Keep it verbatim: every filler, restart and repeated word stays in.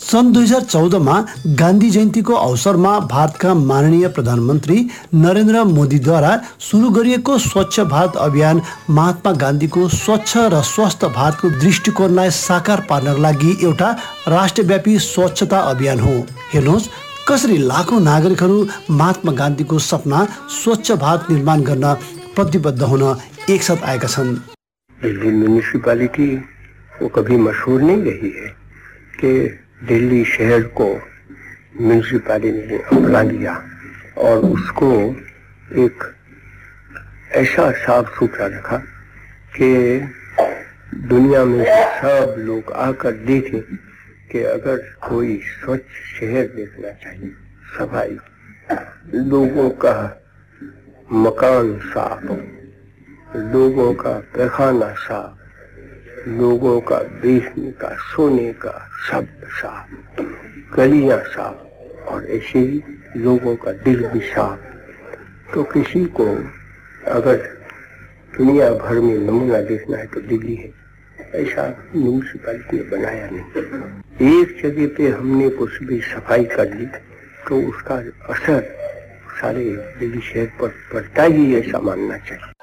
सन् दुई हजार चौधमा गान्धी जयन्तीको अवसरमा भारतका माननीय प्रधानमन्त्री नरेन्द्र मोदीद्वारा सुरु गरिएको स्वच्छ भारत अभियान महात्मा गान्धीको स्वच्छ र स्वस्थ भारतको दृष्टिकोणलाई साकार पार्नका लागि एउटा राष्ट्रव्यापी स्वच्छता अभियान हो। हेर्नुहोस् कसरी लाखौं नागरिकहरू महात्मा गान्धीको सपना स्वच्छ भारत निर्माण गर्न प्रतिबद्ध हुन एकसाथ आएका छन्। दिल्ली म्युनिसिपालिटी वो कभी मशहूर नहीं रही है कि दिल्ली शहर को म्यूनिसिपैलिटी ने अपना लिया और उसको एक ऐसा साफ सुथरा रखा कि दुनिया में सब लोग आकर देखें कि अगर कोई स्वच्छ शहर देखना चाहिए, सफाई, लोगों का मकान साफ, लोगों का पैखाना साफ, लोगों का बेचने का सोने का सब साफ, गलियां साफ और ऐसे ही लोगों का दिल भी साफ। तो किसी को अगर दुनिया भर में नमूना देखना है तो दिल्ली है। ऐसा म्यूनिसिपैलिटी ने बनाया नहीं। एक जगह पे हमने कुछ भी सफाई कर ली तो उसका असर सारे दिल्ली शहर पर पड़ता ही, ऐसा मानना चाहिए।